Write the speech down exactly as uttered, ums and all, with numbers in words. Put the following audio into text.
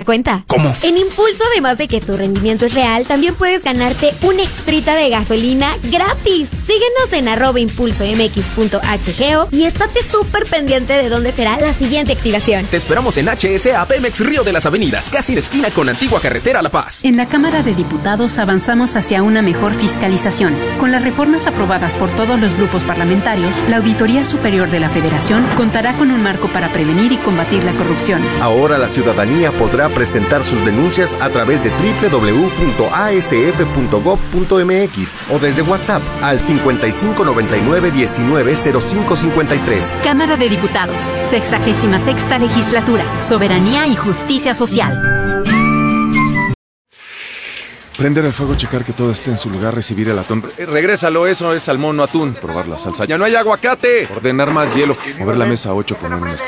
cuenta. ¿Cómo? En Impulso, además de que tu rendimiento es real, también puedes ganarte un extrita de gasolina gratis. Síguenos en arroba impulso mx punto hgo y estate súper pendiente de dónde será la siguiente activación. Te esperamos en H S A Pemex Río de las Avenidas, casi en esquina con Antigua Carretera La Paz. En la Cámara de Diputados avanzamos hacia una mejor fiscalización. Con las reformas aprobadas por todos los grupos parlamentarios, la Auditoría Superior de la Federación contará con un marco para prevenir y combatir la corrupción. Ahora la ciudadanía podrá presentar sus denuncias a través de doble u doble u doble u punto a s f punto gob punto m x o desde WhatsApp al cincuenta y cinco noventa y nueve diecinueve cero cinco cincuenta y tres. Cámara de Diputados, sexagésima sexta Legislatura, Soberanía y Justicia Social. Prender el fuego, checar que todo esté en su lugar, recibir el atún. Eh, regrésalo, eso es salmón, no atún. Probar la salsa. ¡Ya no hay aguacate! Ordenar más hielo. Mover la mesa a ocho, poner un